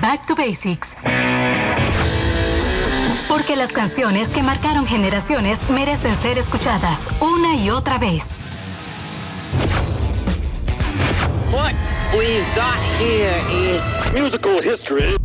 Back to Basics. Porque las canciones que marcaron generaciones merecen ser escuchadas una y otra vez. What we've got here is musical history.